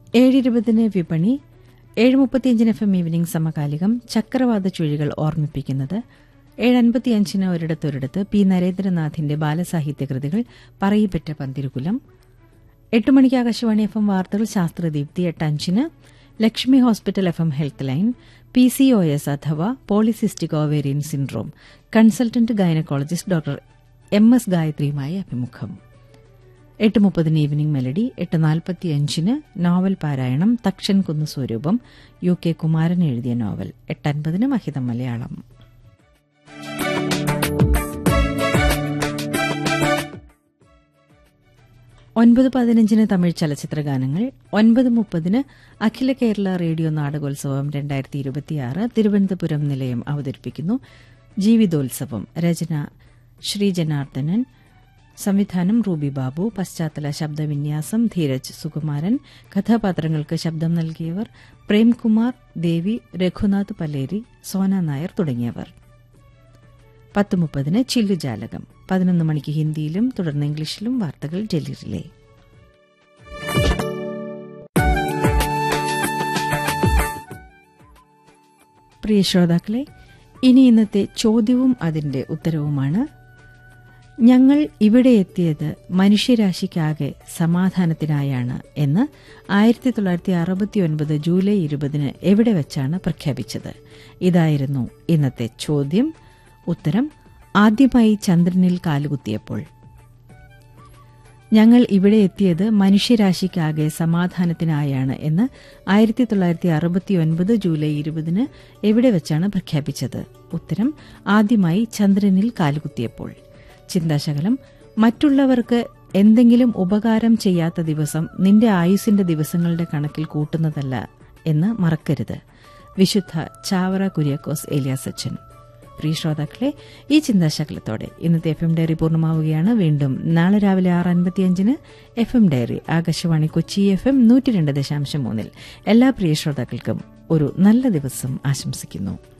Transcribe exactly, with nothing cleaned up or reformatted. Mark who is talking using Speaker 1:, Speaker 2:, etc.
Speaker 1: ഏഴ് ഇരുപതിന് വിപണി, ഏഴ് മുപ്പത്തിയഞ്ചിന് എഫ് എം ഈവനിംഗ് സമകാലികം ചക്രവാത ചുഴികൾ ഓർമ്മിപ്പിക്കുന്നത്, ഏഴ് അൻപത്തിയഞ്ചിന് ഒരിടത്തൊരിടത്ത് പി നരേന്ദ്രനാഥിന്റെ ബാലസാഹിത്യകൃതികൾ പറയിപ്പറ്റ പന്തിരുകുലം, എട്ട് മണിക്ക് ആകാശവാണി എഫ് എം വാർത്തകൾ ശാസ്ത്രദീപ്തി, എട്ട് അഞ്ചിന് Lakshmi hospital F M health line, P C O S അഥവാ polycystic ovarian syndrome, consultant gynaecologist doctor M S ഗായത്രിയുമായി അഭിമുഖം. എട്ട് മുപ്പതിന് ഈവനിംഗ് മെലഡി, എട്ട് നാൽപ്പത്തിയഞ്ചിന് നോവൽ പാരായണം തക്ഷൻ കുന്ന് സ്വരൂപം, യു കെ കുമാരൻ എഴുതിയ നോവൽ, എട്ട് അൻപതിന് മഹിതം മലയാളം. ഒൻപത് പതിനഞ്ചിന് തമിഴ് ചലച്ചിത്ര ഗാനങ്ങൾ, ഒൻപത് മുപ്പതിന് അഖില കേരള റേഡിയോ നാടകോത്സവം രണ്ടായിരത്തി ഇരുപത്തിയാറ് തിരുവനന്തപുരം നിലയം അവതരിപ്പിക്കുന്നു. ജീവിതോത്സവം, രചന ശ്രീ ജനാർദ്ദനൻ, സംവിധാനം റൂബി ബാബു, പശ്ചാത്തല ശബ്ദവിന്യാസം ധീരജ് സുകുമാരൻ, കഥാപാത്രങ്ങൾക്ക് ശബ്ദം നൽകിയവർ പ്രേംകുമാർ, ദേവി, രഘുനാഥ് പലേരി, സോന നായർ തുടങ്ങിയവർ. പത്ത് മുപ്പതിന് ചില്ലുജാലകം, പതിനൊന്ന് മണിക്ക് ഹിന്ദിയിലും തുടർന്ന് ഇംഗ്ലീഷിലും വാർത്തകൾ ഡൽഹിയിലെ. പ്രിയ ശ്രോതാക്കളെ, ഇനി ഇന്നത്തെ ചോദ്യവും അതിന്റെ ഉത്തരവുമാണ്. ഞങ്ങൾ ഇവിടെ എത്തിയത് മനുഷ്യരാശിക്കാകെ സമാധാനത്തിനായാണ് എന്ന് ആയിരത്തി തൊള്ളായിരത്തി അറുപത്തിയൊൻപത് ജൂലൈ ഇരുപതിന് എവിടെ വെച്ചാണ് പ്രഖ്യാപിച്ചത്? ഇതായിരുന്നു ഇന്നത്തെ ചോദ്യം. ഉത്തരം: ആദ്യമായി ചന്ദ്രനിൽ കാലുകുത്തിയപ്പോൾ. ഞങ്ങൾ ഇവിടെ എത്തിയത് മനുഷ്യരാശിക്കാകെ സമാധാനത്തിനായാണ് എന്ന് ആയിരത്തി തൊള്ളായിരത്തി അറുപത്തിയൊൻപത് ജൂലൈ ഇരുപതിന് എവിടെ വെച്ചാണ് പ്രഖ്യാപിച്ചത്? ഉത്തരം: ആദ്യമായി ചന്ദ്രനിൽ കാലുകുത്തിയപ്പോൾ. ചിന്താശകലം: മറ്റുള്ളവർക്ക് എന്തെങ്കിലും ഉപകാരം ചെയ്യാത്ത ദിവസം നിന്റെ ആയുസിന്റെ ദിവസങ്ങളുടെ കണക്കിൽ കൂട്ടുന്നതല്ല എന്ന് മറക്കരുത്. വിശുദ്ധ ചാവറ കുര്യാക്കോസ് ഏലിയാസച്ചൻ. പ്രിയ ശ്രോതാക്കളെ, ഈ ചിന്താശകലത്തോടെ ഇന്നത്തെ എഫ് എം ഡയറി പൂർണ്ണമാവുകയാണ്. വീണ്ടും നാളെ രാവിലെ ആറ് അൻപത്തിയഞ്ചിന് F M diary Akashvani Kochi F M നൂറ്റി രണ്ട് ദശാംശം മൂന്നിൽ. എല്ലാ പ്രിയ ശ്രോതാക്കൾക്കും ഒരു നല്ല ദിവസം ആശംസിക്കുന്നു.